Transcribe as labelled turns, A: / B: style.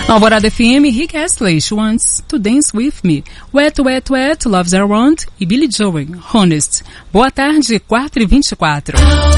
A: Alvorada FM, Rick Astley, She Wants to Dance With Me, Wet, Wet, Wet, Love's Around e Billy Joel, Honest. Boa tarde, 4h24.